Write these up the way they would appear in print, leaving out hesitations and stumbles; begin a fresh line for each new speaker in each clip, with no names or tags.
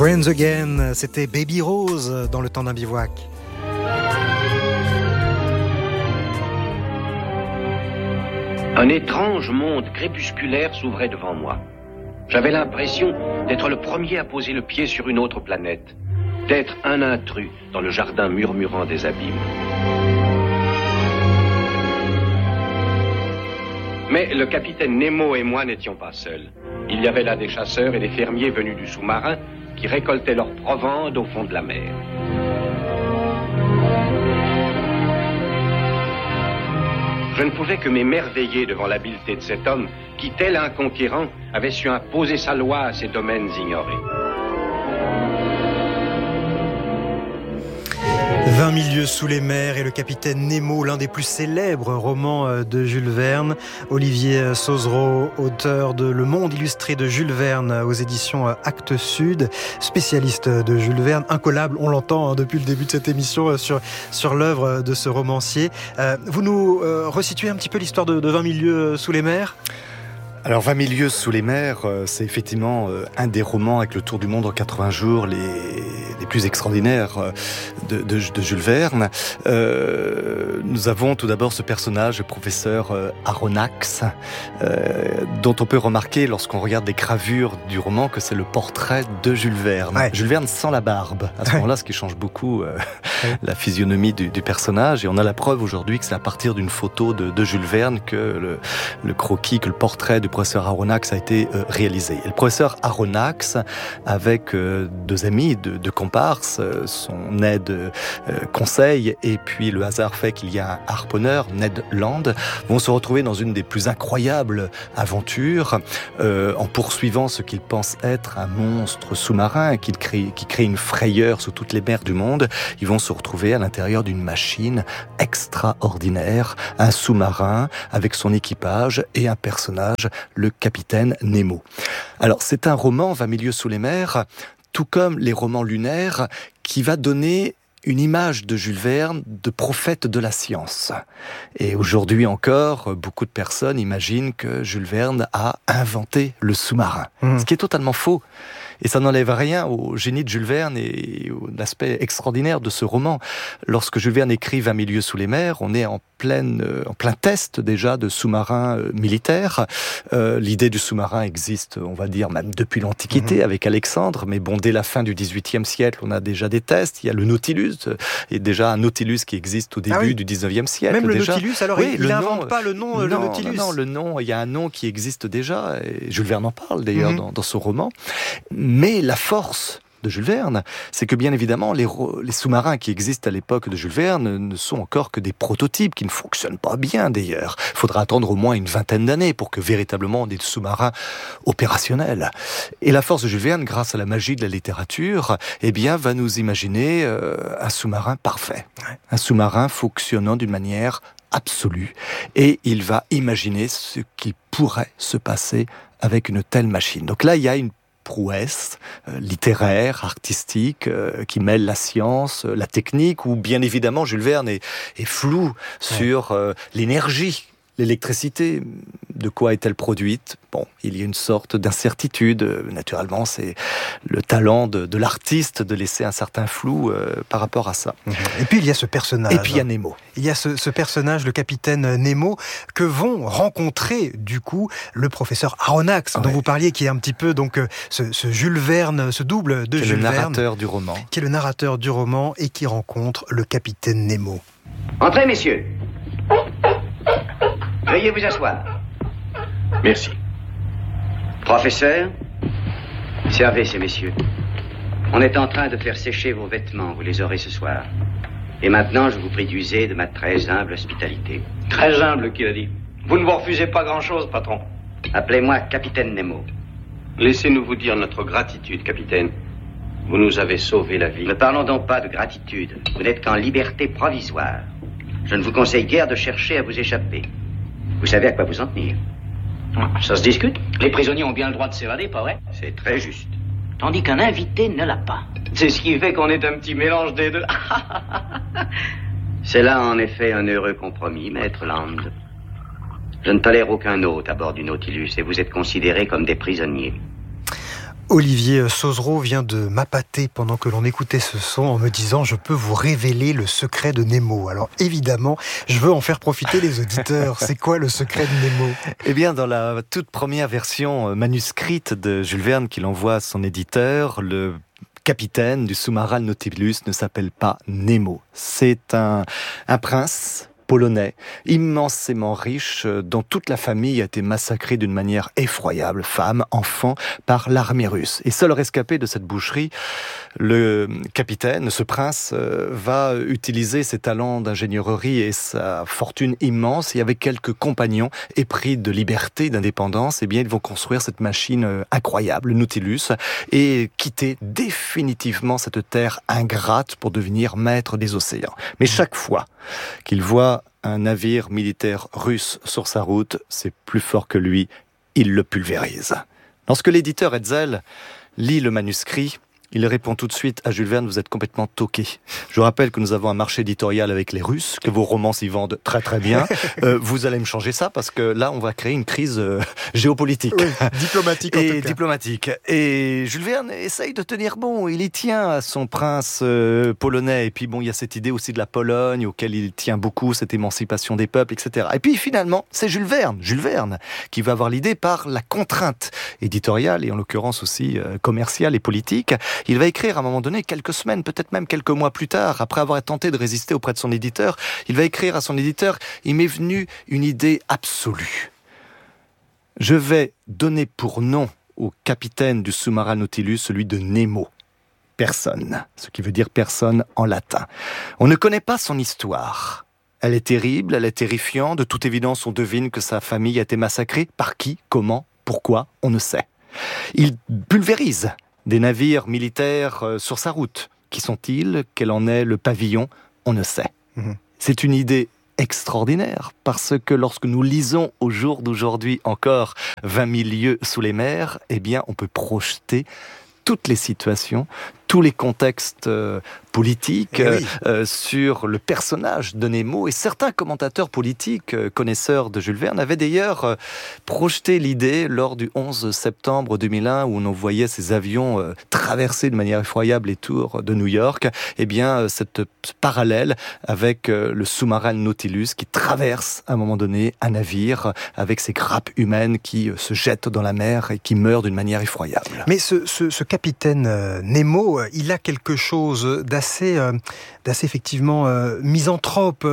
Friends Again, c'était Baby Rose dans Le Temps d'un bivouac.
Un étrange monde crépusculaire s'ouvrait devant moi. J'avais l'impression d'être le premier à poser le pied sur une autre planète, d'être un intrus dans le jardin murmurant des abîmes. Mais le capitaine Nemo et moi n'étions pas seuls. Il y avait là des chasseurs et des fermiers venus du sous-marin qui récoltaient leurs provendes au fond de la mer. Je ne pouvais que m'émerveiller devant l'habileté de cet homme qui, tel un conquérant, avait su imposer sa loi à ces domaines ignorés.
20 000 lieues sous les mers et le capitaine Nemo, l'un des plus célèbres romans de Jules Verne. Olivier Sauzereau, auteur de Le Monde illustré de Jules Verne aux éditions Actes Sud, spécialiste de Jules Verne, incollable, on l'entend depuis le début de cette émission sur l'œuvre de ce romancier. Vous nous resituez un petit peu l'histoire de 20 000 lieues sous les mers ?
Alors 20 000 lieues sous les mers, c'est effectivement un des romans avec le tour du monde en 80 jours les plus extraordinaires de Jules Verne. Nous avons tout d'abord ce personnage, le professeur Aronnax, dont on peut remarquer lorsqu'on regarde les gravures du roman que c'est le portrait de Jules Verne. Ouais. Jules Verne sans la barbe, à ce moment-là, ce qui change beaucoup la physionomie du personnage. Et on a la preuve aujourd'hui que c'est à partir d'une photo de Jules Verne que le croquis, que le portrait du professeur Aronnax a été réalisé. Et le professeur Aronnax, avec deux amis, deux comparses, son Ned Conseil, et puis le hasard fait qu'il y a un harponneur, Ned Land, vont se retrouver dans une des plus incroyables aventures, en poursuivant ce qu'ils pensent être un monstre sous-marin qui crée une frayeur sur toutes les mers du monde. Ils vont se retrouver à l'intérieur d'une machine extraordinaire, un sous-marin avec son équipage et un personnage, le capitaine Nemo. Alors, c'est un roman, 20 000 lieues sous les mers, tout comme les romans lunaires, qui va donner une image de Jules Verne de prophète de la science. Et aujourd'hui encore, beaucoup de personnes imaginent que Jules Verne a inventé le sous-marin. Ce qui est totalement faux. Et ça n'enlève rien au génie de Jules Verne et à l'aspect extraordinaire de ce roman. Lorsque Jules Verne écrit 20 000 lieues sous les mers, on est en plein test déjà de sous-marins militaires. L'idée du sous-marin existe, on va dire, même depuis l'Antiquité avec Alexandre, mais bon, dès la fin du XVIIIe siècle, on a déjà des tests. Il y a le Nautilus, et déjà un Nautilus qui existe au début du XIXe siècle.
Même le
déjà.
Nautilus, alors oui, il n'invente pas le nom, le Nautilus.
Non, le nom, il y a un nom qui existe déjà, et Jules Verne en parle d'ailleurs dans son roman. Mais la force de Jules Verne, c'est que bien évidemment, les sous-marins qui existent à l'époque de Jules Verne ne sont encore que des prototypes qui ne fonctionnent pas bien d'ailleurs. Il faudra attendre au moins une vingtaine d'années pour que véritablement des sous-marins opérationnels. Et la force de Jules Verne, grâce à la magie de la littérature, eh bien, va nous imaginer un sous-marin parfait. Un sous-marin fonctionnant d'une manière absolue. Et il va imaginer ce qui pourrait se passer avec une telle machine. Donc là, il y a une prouesse littéraire, artistique, qui mêle la science, la technique, où bien évidemment Jules Verne est flou sur l'énergie, l'électricité. De quoi est-elle produite ? Bon, il y a une sorte d'incertitude. Naturellement, c'est le talent de l'artiste de laisser un certain flou par rapport à ça.
Et puis il y a ce personnage.
Et puis il y a Nemo.
Il y a ce personnage, le capitaine Nemo, que vont rencontrer du coup le professeur Aronnax, dont vous parliez, qui est un petit peu donc ce Jules Verne, ce double de Jules Verne,
qui est le narrateur du roman.
Qui est le narrateur du roman et qui rencontre le capitaine Nemo.
Entrez, messieurs. Veuillez vous asseoir.
Merci.
Professeur, servez ces messieurs. On est en train de faire sécher vos vêtements, vous les aurez ce soir. Et maintenant, je vous prie d'user de ma très humble hospitalité.
Très humble, qu'il a dit. Vous ne vous refusez pas grand-chose, patron.
Appelez-moi Capitaine Nemo.
Laissez-nous vous dire notre gratitude, capitaine. Vous nous avez sauvé la vie.
Ne parlons donc pas de gratitude. Vous n'êtes qu'en liberté provisoire. Je ne vous conseille guère de chercher à vous échapper. Vous savez à quoi vous en tenir.
Ça se discute. Les prisonniers ont bien le droit de s'évader, pas vrai ?
C'est très juste.
Tandis qu'un invité ne l'a pas. C'est ce qui fait qu'on est un petit mélange des deux.
C'est là en effet un heureux compromis, maître Land. Je ne tolère aucun hôte à bord du Nautilus et vous êtes considérés comme des prisonniers.
Olivier Sauzereau vient de m'appâter pendant que l'on écoutait ce son en me disant « Je peux vous révéler le secret de Nemo ». Alors évidemment, je veux en faire profiter les auditeurs. C'est quoi le secret de Nemo ?
Eh bien, dans la toute première version manuscrite de Jules Verne qu'il envoie à son éditeur, le capitaine du sous-marin Nautilus ne s'appelle pas Nemo. C'est un prince polonais, immensément riche, dont toute la famille a été massacrée d'une manière effroyable, femmes, enfants, par l'armée russe. Et seul rescapé de cette boucherie, le capitaine, ce prince, va utiliser ses talents d'ingénierie et sa fortune immense, et avec quelques compagnons épris de liberté, d'indépendance, eh bien, ils vont construire cette machine incroyable, le Nautilus, et quitter définitivement cette terre ingrate pour devenir maître des océans. Mais chaque fois qu'il voit un navire militaire russe sur sa route, c'est plus fort que lui, il le pulvérise. Lorsque l'éditeur Hetzel lit le manuscrit, il répond tout de suite à Jules Verne, vous êtes complètement toqué. Je rappelle que nous avons un marché éditorial avec les Russes, que vos romans s'y vendent très très bien. Vous allez me changer ça parce que là, on va créer une crise géopolitique. Oui,
diplomatique en tout cas.
Diplomatique. Et Jules Verne essaye de tenir bon. Il y tient à son prince polonais. Et puis bon, il y a cette idée aussi de la Pologne, auquel il tient beaucoup, cette émancipation des peuples, etc. Et puis finalement, c'est Jules Verne, qui va avoir l'idée par la contrainte éditoriale et en l'occurrence aussi commerciale et politique. Il va écrire à un moment donné, quelques semaines, peut-être même quelques mois plus tard, après avoir tenté de résister auprès de son éditeur, il va écrire à son éditeur « Il m'est venu une idée absolue. Je vais donner pour nom au capitaine du sous-marin Nautilus celui de Nemo. Personne. Ce qui veut dire personne en latin. On ne connaît pas son histoire. Elle est terrible, elle est terrifiante. De toute évidence, on devine que sa famille a été massacrée. Par qui, comment, pourquoi, on ne sait. Il pulvérise des navires militaires sur sa route. Qui sont-ils ? Quel en est le pavillon ? On ne sait. C'est une idée extraordinaire, parce que lorsque nous lisons au jour d'aujourd'hui encore 20 000 lieues sous les mers, eh bien, on peut projeter toutes les situations, tous les contextes politiques sur le personnage de Nemo. Et certains commentateurs politiques, connaisseurs de Jules Verne, avaient d'ailleurs projeté l'idée lors du 11 septembre 2001, où on voyait ces avions traverser de manière effroyable les tours de New York. Eh bien, ce parallèle avec le sous-marin Nautilus qui traverse à un moment donné un navire avec ses grappes humaines qui se jettent dans la mer et qui meurent d'une manière effroyable.
Mais ce capitaine Nemo, il a quelque chose d'assez effectivement misanthrope.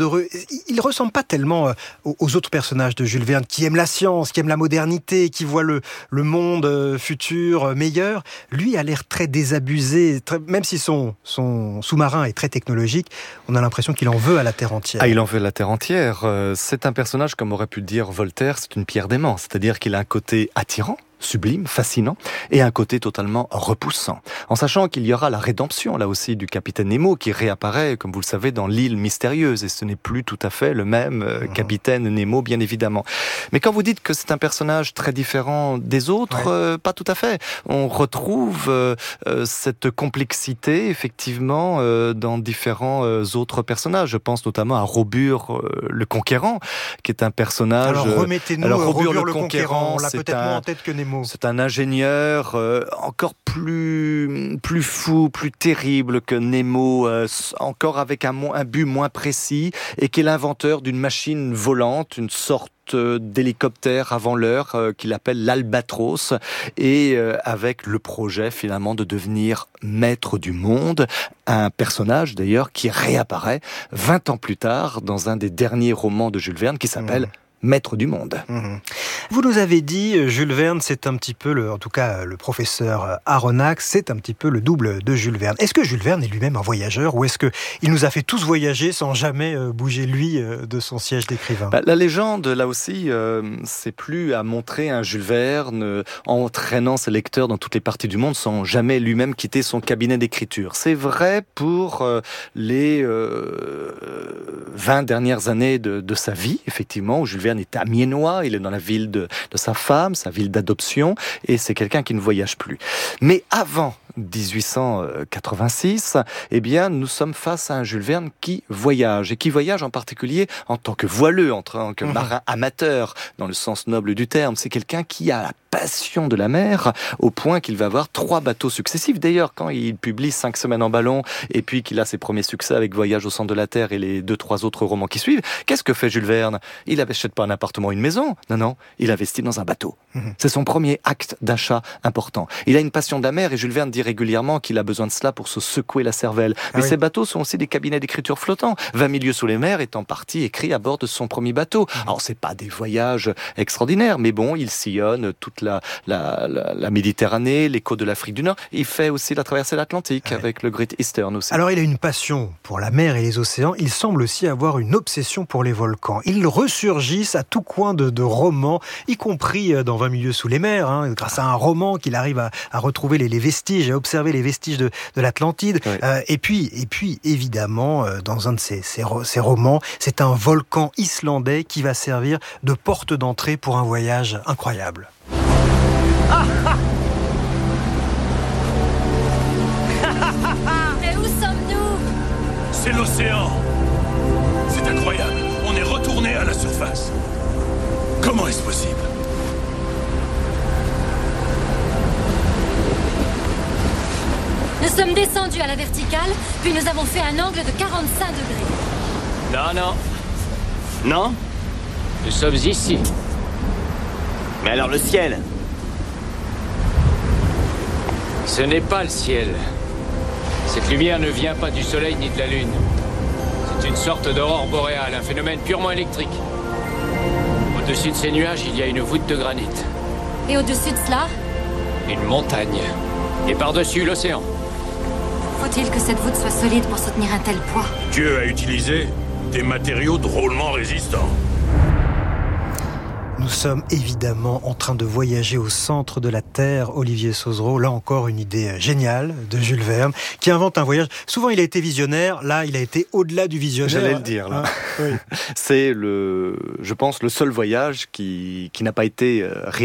Il ressemble pas tellement aux autres personnages de Jules Verne qui aiment la science, qui aiment la modernité, qui voient le monde futur meilleur. Lui a l'air très désabusé, même si son sous-marin est très technologique, on a l'impression qu'il en veut à la terre entière.
Ah, il en veut à la terre entière. C'est un personnage, comme aurait pu le dire Voltaire, c'est une pierre d'aimant, c'est-à-dire qu'il a un côté attirant, sublime, fascinant, et un côté totalement repoussant. En sachant qu'il y aura la rédemption, là aussi, du capitaine Nemo, qui réapparaît, comme vous le savez, dans l'île mystérieuse, et ce n'est plus tout à fait le même capitaine Nemo, bien évidemment. Mais quand vous dites que c'est un personnage très différent des autres, pas tout à fait. On retrouve cette complexité, effectivement, dans différents autres personnages. Je pense notamment à Robur le Conquérant, qui est un personnage...
Alors remettez-nous Robur le Conquérant, on l'a peut-être moins en tête que Nemo.
C'est un ingénieur encore plus fou, plus terrible que Nemo, encore avec un but moins précis, et qui est l'inventeur d'une machine volante, une sorte d'hélicoptère avant l'heure qu'il appelle l'Albatros, et avec le projet finalement de devenir maître du monde, un personnage d'ailleurs qui réapparaît 20 ans plus tard dans un des derniers romans de Jules Verne qui s'appelle Maître du monde.
Vous nous avez dit, Jules Verne, c'est un petit peu, en tout cas le professeur Aronnax, c'est un petit peu le double de Jules Verne. Est-ce que Jules Verne est lui-même un voyageur, ou est-ce qu'il nous a fait tous voyager sans jamais bouger lui de son siège d'écrivain ?
La légende, là aussi, c'est plus à montrer un Jules Verne entraînant ses lecteurs dans toutes les parties du monde sans jamais lui-même quitter son cabinet d'écriture. C'est vrai pour les 20 dernières années de sa vie, effectivement, où Jules Verne Verne est amiénois, il est dans la ville de sa femme, sa ville d'adoption, et c'est quelqu'un qui ne voyage plus. Mais avant 1886, eh bien, nous sommes face à un Jules Verne qui voyage, et qui voyage en particulier en tant que voileux, en tant que marin amateur, dans le sens noble du terme. C'est quelqu'un qui a la passion de la mer, au point qu'il va avoir 3 bateaux successifs. D'ailleurs, quand il publie 5 semaines en ballon, et puis qu'il a ses premiers succès avec Voyage au centre de la Terre et les 2-3 autres romans qui suivent, qu'est-ce que fait Jules Verne? Il n'achète pas un appartement, une maison. Non, il investit dans un bateau. C'est son premier acte d'achat important. Il a une passion de la mer, et Jules Verne dit régulièrement qu'il a besoin de cela pour se secouer la cervelle. Mais ces bateaux sont aussi des cabinets d'écriture flottants. 20 000 lieues sous les mers est en partie écrit à bord de son premier bateau. Alors, c'est pas des voyages extraordinaires, mais bon, il sillonne toute la Méditerranée, les côtes de l'Afrique du Nord. Il fait aussi la traversée de l'Atlantique avec le Great Eastern aussi.
Alors, il a une passion pour la mer et les océans. Il semble aussi avoir une obsession pour les volcans. Ils ressurgissent à tout coin de romans, y compris dans 20 000 lieues sous les mers, grâce à un roman qu'il arrive à retrouver les vestiges, à observer les vestiges de l'Atlantide. Oui. Et puis, évidemment, dans un de ces romans, c'est un volcan islandais qui va servir de porte d'entrée pour un voyage incroyable.
Mais où sommes-nous?
C'est l'océan. C'est incroyable. On est retourné à la surface. Comment est-ce possible?
Nous sommes descendus à la verticale, puis nous avons fait un angle de 45 degrés.
Non. Nous sommes ici. Mais alors le ciel? Ce n'est pas le ciel. Cette lumière ne vient pas du soleil ni de la lune. C'est une sorte d'aurore boréale, un phénomène purement électrique. Au-dessus de ces nuages, il y a une voûte de granit.
Et au-dessus de cela?
Une montagne. Et par-dessus, l'océan.
Faut-il que cette voûte soit solide pour soutenir un tel poids?
Dieu a utilisé des matériaux drôlement résistants.
Nous sommes évidemment en train de voyager au centre de la Terre, Olivier Sauzereau. Là encore, une idée géniale de Jules Verne, qui invente un voyage. Souvent, il a été visionnaire. Là, il a été au-delà du visionnaire.
J'allais le dire, là. Oui. C'est je pense, le seul voyage qui n'a pas été réalisé